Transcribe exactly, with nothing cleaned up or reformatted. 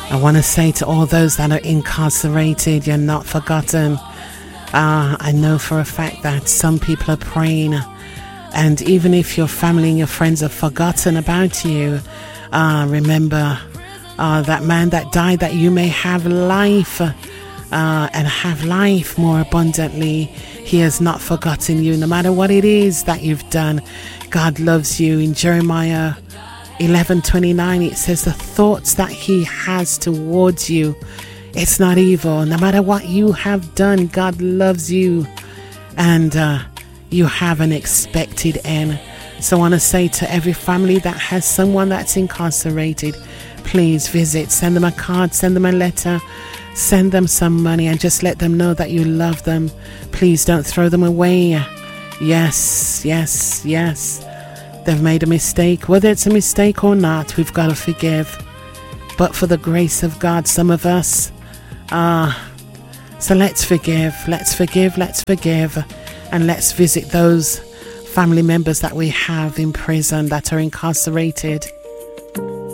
I want to say to all those that are incarcerated, you're not forgotten. Uh, I know for a fact that some people are praying, and even if your family and your friends have forgotten about you, uh, remember uh, that man that died that you may have life uh, and have life more abundantly. He has not forgotten you, no matter what it is that you've done. God loves you. In Jeremiah eleven twenty-nine, it says the thoughts that he has towards you, it's not evil. No matter what you have done, God loves you, and uh, you have an expected end. So I want to say to every family that has someone that's incarcerated, please visit, send them a card, send them a letter, send them some money, and just let them know that you love them. Please don't throw them away. Yes, yes, yes. They've made a mistake. Whether it's a mistake or not, we've got to forgive. But for the grace of God, some of us, ah, uh, so let's forgive, let's forgive, let's forgive, and let's visit those family members that we have in prison that are incarcerated.